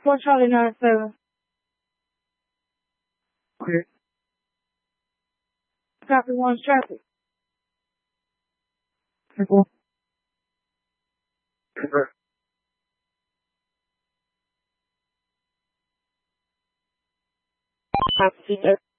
for Charlie 97. Okay. Copy 1's traffic. Cool. Correct. Copy 2.